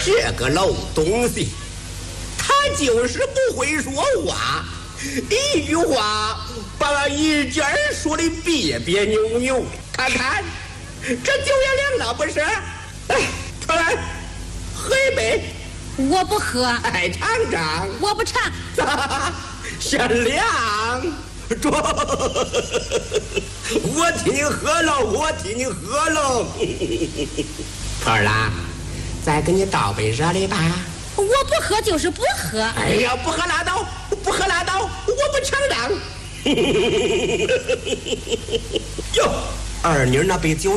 这个老东西，他就是不会说话，一句话把俺一家人说的别别扭扭的。看看，这酒也凉了不是？哎，出来，喝一杯。 我不喝。 哎，尝尝。 我不尝。 先凉。我替你喝了，我替你喝了。胖儿啦，再给你倒杯热的吧。 我不喝就是不喝。 哎呀，不喝拉倒，不喝拉倒，我不承让。哟，二妮那杯酒